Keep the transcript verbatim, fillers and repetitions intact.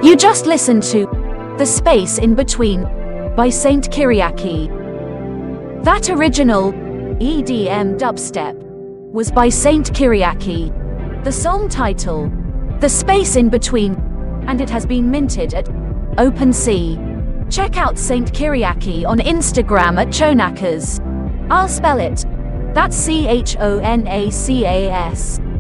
You just listened to The Space in Between by Saint Kyriaki. That original E D M dubstep was by Saint Kyriaki. The song title, The Space in Between, and it has been minted at OpenSea. Check out Saint Kyriaki on Instagram at Chonakas. I'll spell it. That's C H O N A C A S.